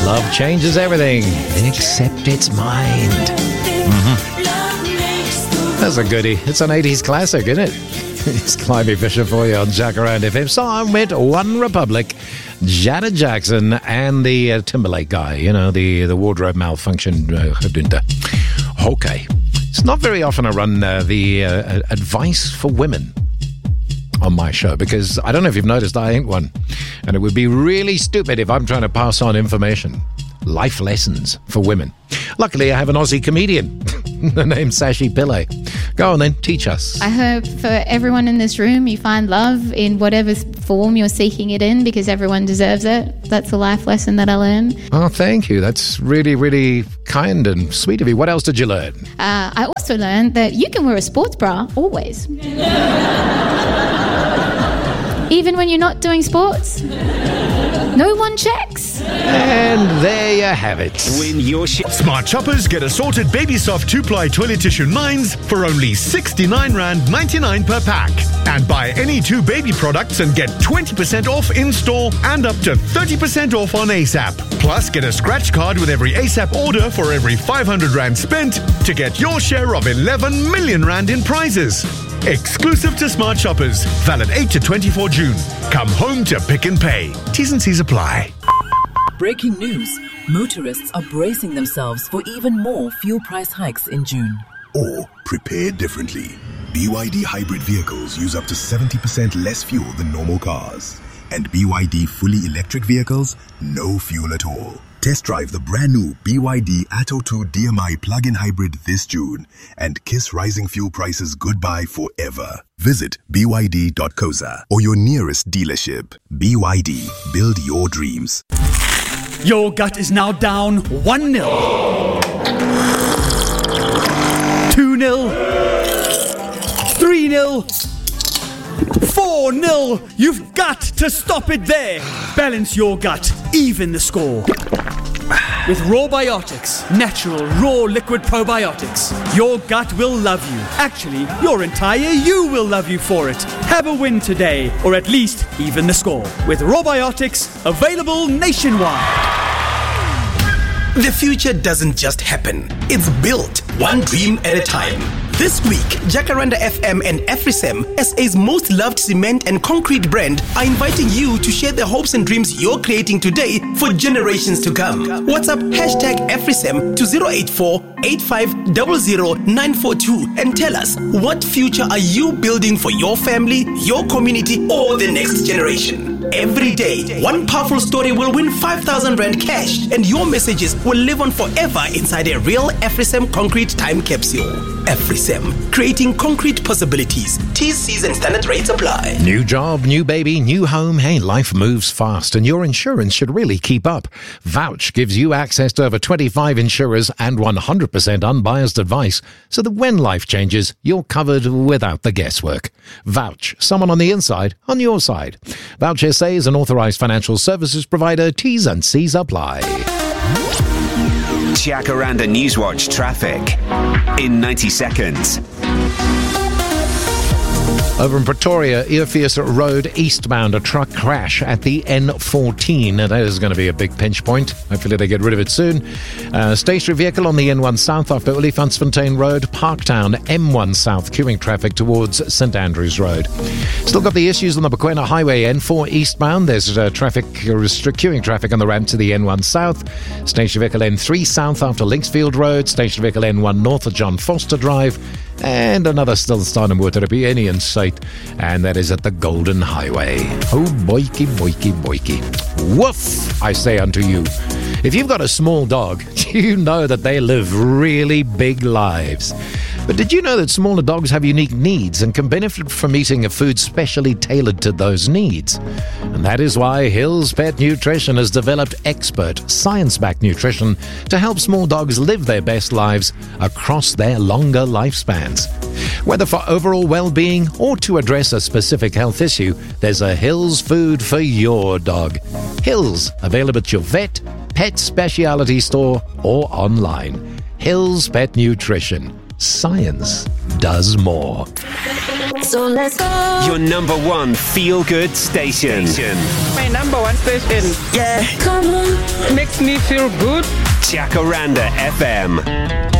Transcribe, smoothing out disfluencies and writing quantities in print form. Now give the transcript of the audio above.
Love changes everything, except its mind. That's a goodie. It's an 80s classic, isn't it? It's Climby Fisher for you on Jacaranda FM. So I'm with One Republic, Janet Jackson, and the Timberlake guy, you know, the wardrobe malfunction. Okay. It's not very often I run the advice for women on my show, because I don't know if you've noticed, I ain't one. And it would be really stupid if I'm trying to pass on information. Life lessons for women. Luckily, I have an Aussie comedian. Her name's Sashi Pillay. Go on then, teach us. I hope for everyone in this room you find love in whatever form you're seeking it in, because everyone deserves it. That's a life lesson that I learned. Oh, thank you. That's really, really kind and sweet of you. What else did you learn? I also learned that you can wear a sports bra always. Even when you're not doing sports. No one checks. And there you have it. Win your shit. Smart shoppers get assorted Baby Soft 2-ply toilet tissue 9s for only R69.99 per pack. And buy any 2 baby products and get 20% off in-store and up to 30% off on ASAP. Plus, get a scratch card with every ASAP order for every R500 spent to get your share of R11 million in prizes. Exclusive to smart shoppers. Valid 8 to 24 June. Come home to Pick and Pay. T's and C's apply. Breaking news. Motorists are bracing themselves for even more fuel price hikes in June. Or prepare differently. BYD hybrid vehicles use up to 70% less fuel than normal cars. And BYD fully electric vehicles, no fuel at all. Test drive the brand new BYD Atto 2 DMI plug-in hybrid this June and kiss rising fuel prices goodbye forever. Visit byd.coza or your nearest dealership. BYD, build your dreams. Your gut is now down 1-0. 2-0. 3-0. 4-0. You've got to stop it there. Balance your gut. Even the score. With Rawbiotics, natural, raw liquid probiotics, your gut will love you. Actually, your entire you will love you for it. Have a win today, or at least even the score. With Rawbiotics, available nationwide. The future doesn't just happen. It's built one dream at a time. This week, Jacaranda FM and AfriSem, SA's most loved cement and concrete brand, are inviting you to share the hopes and dreams you're creating today for generations to come. WhatsApp #AfriSem to 084-8500-942 and tell us, what future are you building for your family, your community, or the next generation? Every day, one powerful story will win 5,000 Rand cash, and your messages will live on forever inside a real AfriSem concrete time capsule. AfriSem, creating concrete possibilities. T's, C's and standard rates apply. New job, new baby, new home. Hey, life moves fast and your insurance should really keep up. Vouch gives you access to over 25 insurers and 100% unbiased advice so that when life changes, you're covered without the guesswork. Vouch, someone on the inside, on your side. Vouch SA is an authorized financial services provider. T's and C's apply. Jacaranda Newswatch traffic in 90 seconds. Over in Pretoria, Earfees Road eastbound, a truck crash at the N14. That is going to be a big pinch point. Hopefully they get rid of it soon. Stationary vehicle on the N1 South after Olifantsfontein Road. Parktown, M1 South, queuing traffic towards St Andrews Road. Still got the issues on the Bekwena Highway, N4 eastbound. There's queuing traffic on the ramp to the N1 South. Stationary vehicle N3 South after Linksfield Road. Stationary vehicle N1 North at John Foster Drive. And another still starting with a any in sight, and that is at the Golden Highway. Oh, boyki, boyki, boyki. Woof, I say unto you. If you've got a small dog, you know that they live really big lives. But did you know that smaller dogs have unique needs and can benefit from eating a food specially tailored to those needs? And that is why Hills Pet Nutrition has developed expert, science-backed nutrition to help small dogs live their best lives across their longer lifespans. Whether for overall well-being or to address a specific health issue, there's a Hills food for your dog. Hills, available at your vet, pet specialty store or online. Hills Pet Nutrition. Science does more. So let's go. Your number one feel-good station. My number one station. Yeah. Come on. Makes me feel good. Jacaranda FM.